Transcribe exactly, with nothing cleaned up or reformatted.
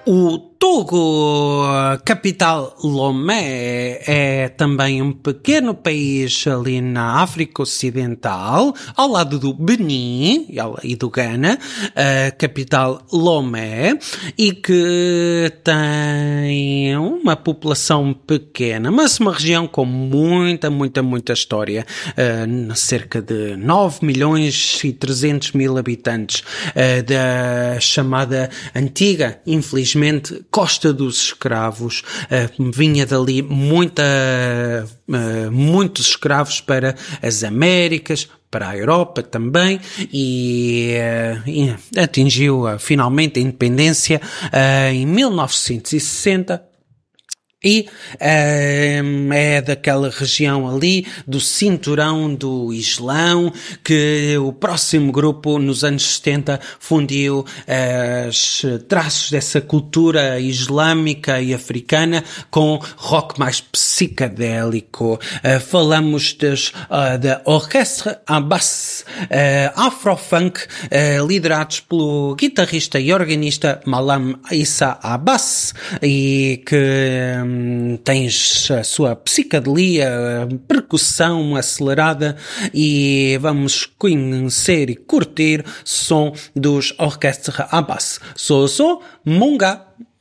O Togo, a capital Lomé, é também um pequeno país ali na África Ocidental, ao lado do Benin e do Ghana, a capital Lomé, e que tem uma população pequena, mas uma região com muita, muita, muita história, uh, cerca de nove milhões e trezentos mil habitantes, uh, da chamada antiga, infelizmente, Costa dos Escravos. Uh, vinha dali muita, uh, muitos escravos para as Américas, para a Europa também, e, uh, e atingiu uh, finalmente a independência uh, em mil novecentos e sessenta. E um, é daquela região ali do cinturão do Islão que o próximo grupo nos anos setenta fundiu os uh, traços dessa cultura islâmica e africana com rock mais psicadélico. Uh, falamos des, uh, da Orquestra Abbas, uh, Afrofunk, uh, liderados pelo guitarrista e organista Malam Issa Abbas, e que tens a sua psicadelia, percussão acelerada, e vamos conhecer e curtir som dos Orquestra Abbas. Sou, sou, Munga.